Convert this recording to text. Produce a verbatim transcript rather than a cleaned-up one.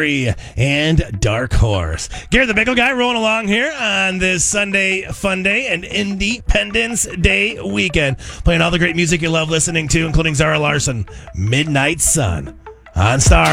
Fury, and Dark Horse. Gary the Bagel Guy rolling along here on this Sunday Fun Day and Independence Day weekend. Playing all the great music you love listening to, including Zara Larson, Midnight Sun on Star.